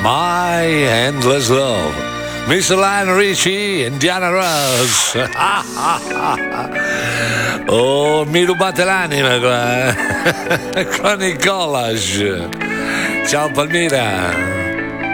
My Endless Love. Miss Lionel Richie e Diana Ross. Oh, mi rubate l'anima qua. Con il collage. Ciao Palmira.